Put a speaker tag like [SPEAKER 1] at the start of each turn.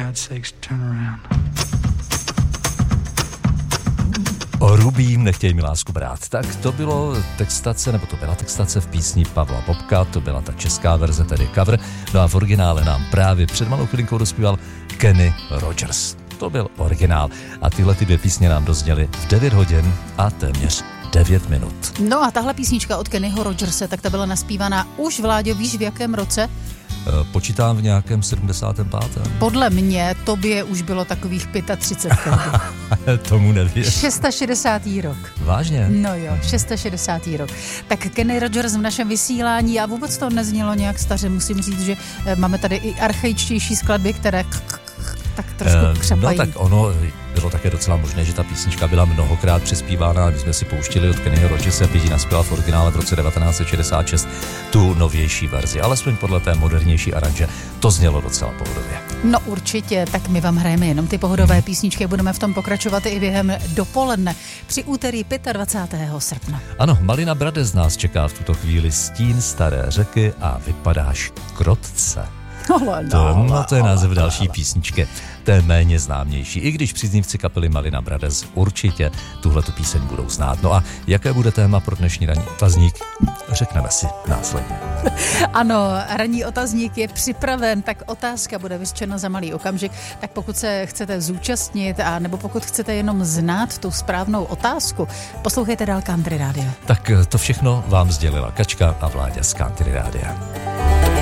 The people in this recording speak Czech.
[SPEAKER 1] God's sakes, turn around.
[SPEAKER 2] O rubím nechtěj mi lásku brát. Tak to bylo textace, nebo to byla textace v písni Pavla Bobka, to byla ta česká verze, tedy cover. No a v originále nám právě před malou chvilinkou dospíval Kenny Rogers. To byl originál. A tyhle ty dvě písně nám dozněly v 9 hodin a téměř 9 minut.
[SPEAKER 3] No a tahle písnička od Kennyho Rogerse, tak ta byla naspívaná už, Vláďo, víš v jakém roce?
[SPEAKER 2] Počítám v nějakém 75.
[SPEAKER 3] Podle mě tobě už bylo takových 35.
[SPEAKER 2] Tomu nevěř.
[SPEAKER 3] 660. rok.
[SPEAKER 2] Vážně?
[SPEAKER 3] No jo, 660. rok. Tak Kenny Rogers v našem vysílání a vůbec to neznělo nějak staře, musím říct, že máme tady i archaičtější skladby, které tak trošku křapají.
[SPEAKER 2] No tak ono bylo také docela možné, že ta písnička byla mnohokrát přespívána a my jsme si pouštili od Kennyho Rogerse, byť naspěla v originále v roce 1966 tu novější verzi, alespoň podle té modernější aranže to znělo docela pohodově.
[SPEAKER 3] No určitě, tak my vám hrajeme jenom ty pohodové písničky a budeme v tom pokračovat i během dopoledne při úterý 25. srpna.
[SPEAKER 2] Ano, Malina Brothers nás čeká v tuto chvíli Stín staré řeky a vypadáš krotce. To je název další písničky, té méně známější, i když příznivci kapely Malina Brothers určitě tuhletu píseň budou znát. No a jaké bude téma pro dnešní ranní otazník, řekneme si následně.
[SPEAKER 3] Ano, ranní otazník je připraven, tak otázka bude vyřčena za malý okamžik, tak pokud se chcete zúčastnit a nebo pokud chcete jenom znát tu správnou otázku, poslouchejte dál Country Radio.
[SPEAKER 2] Tak to všechno vám sdělila Kačka a Vláďa z Country Rádia.